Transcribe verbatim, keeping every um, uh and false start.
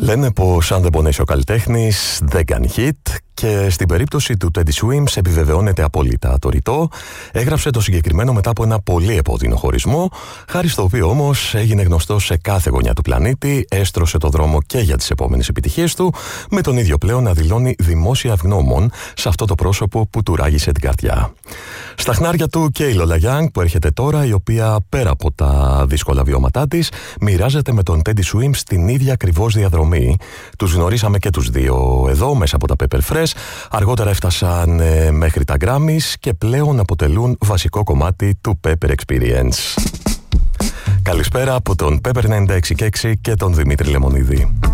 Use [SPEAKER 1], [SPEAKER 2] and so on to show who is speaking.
[SPEAKER 1] Λένε πως αν δεν πονέσει ο καλλιτέχνης δεν κάνει hit, και στην περίπτωση του Teddy Swims επιβεβαιώνεται απόλυτα το ρητό. Έγραψε το συγκεκριμένο μετά από ένα πολύ επώδυνο χωρισμό, χάρη στο οποίο όμως έγινε γνωστός σε κάθε γωνιά του πλανήτη, έστρωσε το δρόμο και για τις επόμενες επιτυχίες του, με τον ίδιο πλέον να δηλώνει δημόσια ευγνώμων σε αυτό το πρόσωπο που του ράγισε την καρδιά. Στα χνάρια του και η Lola Young που έρχεται τώρα, η οποία πέρα από τα δύσκολα βιώματά της μοιράζεται με τον Teddy Swims την ίδια ακριβώς διαδρομή. Τους γνωρίσαμε και τους δύο εδώ μέσα από τα Pepper Fresh, αργότερα έφτασαν ε, μέχρι τα Grammys και πλέον αποτελούν βασικό κομμάτι του Pepper Experience. Καλησπέρα από τον Pepper ενενήντα έξι και έξι και τον Δημήτρη Λεμονίδη.